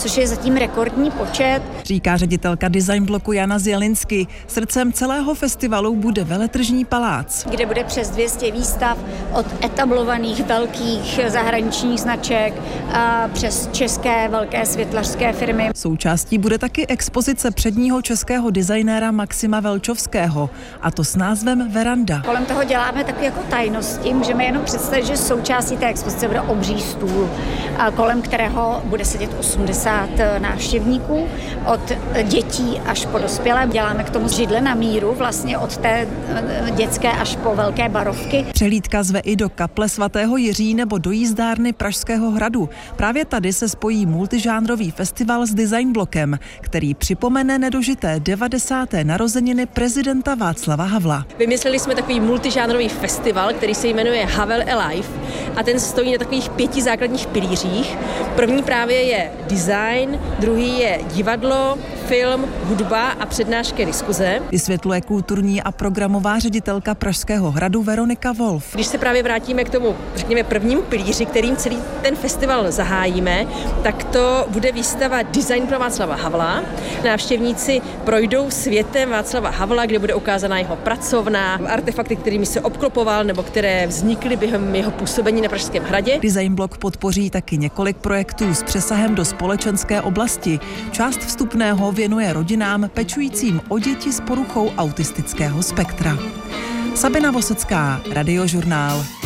což je zatím rekordní počet. Říká ředitelka Design bloku Jana Zjelinsky. Srdcem celého festivalu bude veletržní palác, kde bude přes 200 výstav od etablovaných velkých zahraničních značek a přes české velké světlařské firmy. Součástí bude taky expozice předního českého designéra Maxima Velčovského, a to s názvem Veranda. Kolem toho děláme takové jako tajnosti. Můžeme jenom představit, že součástí té expozice bude obří stůl, kolem kterého bude sedět 80 návštěvníků, od dětí až po dospělé. Děláme k tomu židle na míru, vlastně od té dětské až po velké barovky. Přehlídka zve i do kaple svatého Jiří nebo do jízdárny Pražského hradu. Právě tady se spojí multižánrový festival s Design blokem, který připomene nedožité 90. narozeniny prezidenta Václava Havla. Vymysleli jsme takový multižánrový festival, který se jmenuje Havel Alive, a ten stojí na takových 5 základních pilířích. První právě je design, druhý je divadlo, film, hudba a přednášky, diskuze. Vysvětluje kulturní a programová ředitelka Pražského hradu Veronika Wolf. Když se právě vrátíme k tomu, řekněme, prvnímu pilíři, kterým celý ten festival zahájíme, tak to bude výstava Design pro Václava Havla. Návštěvníci projdou světem Václava Havla, kde bude ukázána jeho pracovna, artefakty, kterými se obklopoval nebo které vznikly během jeho působení na Pražském hradě. Design blok podpoří taky několik projektů s přesahem do společenské oblasti. Část vstupného věnuje rodinám pečujícím o děti s poruchou autistického spektra. Sabina Vosecká, Radiožurnál.